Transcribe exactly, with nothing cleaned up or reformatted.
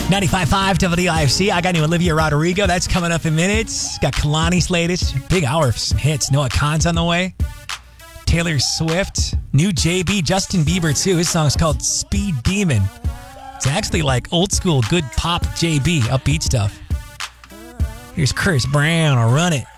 ninety-five point five W I F C. I got new Olivia Rodrigo. That's coming up in minutes. Got Kalani's latest. Big hour of some hits. Noah Khan's on the way. Taylor Swift. New J B. Justin Bieber, too. His song's called Speed Demon. It's actually like old school good pop J B, upbeat stuff. Here's Chris Brown. I'll run it.